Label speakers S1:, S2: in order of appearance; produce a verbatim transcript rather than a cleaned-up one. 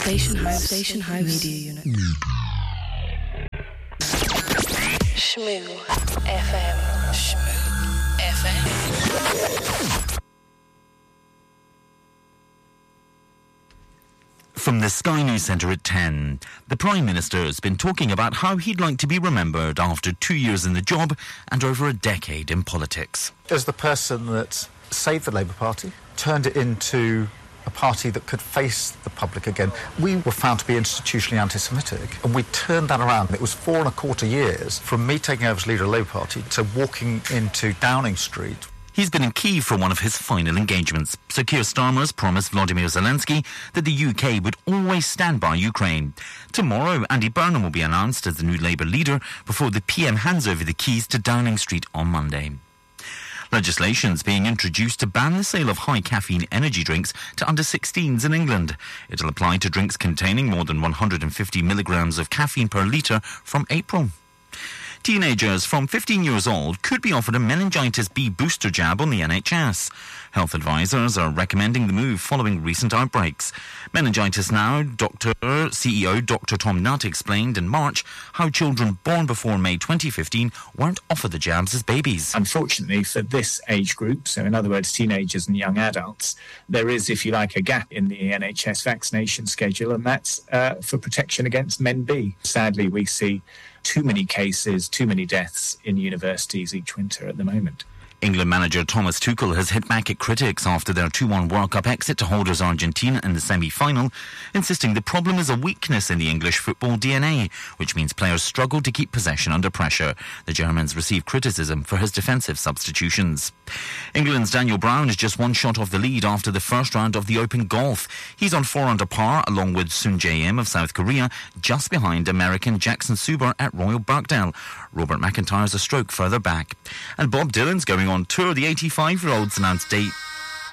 S1: Station House. Station House Media Unit. Shmoo F M. Shmoo F M.
S2: From the Sky News Centre at ten, the Prime Minister has been talking about how he'd like to be remembered after two years in the job and over a decade in politics.
S3: As the person that saved the Labour Party, turned it into a party that could face the public again. We were found to be institutionally anti-Semitic, and we turned that around. It was four and a quarter years from me taking over as leader of the Labour Party to walking into Downing Street.
S2: He's been in Kyiv for one of his final engagements. Sir Keir Starmer's promised Volodymyr Zelensky that the U K would always stand by Ukraine. Tomorrow, Andy Burnham will be announced as the new Labour leader before the P M hands over the keys to Downing Street on Monday. Legislation is being introduced to ban the sale of high-caffeine energy drinks to under sixteens in England. It'll apply to drinks containing more than one hundred fifty milligrams of caffeine per litre from April. Teenagers from fifteen years old could be offered a meningitis B booster jab on the N H S. Health advisors are recommending the move following recent outbreaks. Meningitis Now Doctor C E O Doctor Tom Nutt explained in March how children born before May twenty fifteen weren't offered the jabs as babies.
S4: Unfortunately for this age group, so in other words teenagers and young adults, there is, if you like, a gap in the N H S vaccination schedule, and that's uh, for protection against Men B. Sadly, we see too many cases, too many deaths in universities each winter at the moment.
S2: England manager Thomas Tuchel has hit back at critics after their two one World Cup exit to holders Argentina in the semi-final, insisting the problem is a weakness in the English football D N A, which means players struggle to keep possession under pressure. The Germans received criticism for his defensive substitutions. England's Daniel Brown is just one shot off the lead after the first round of the Open Golf. He's on four under par along with Soon Jae-im of South Korea, just behind American Jackson Suber at Royal Birkdale. Robert McIntyre's a stroke further back. And Bob Dylan's going on tour. The eighty-five-year-old's announced date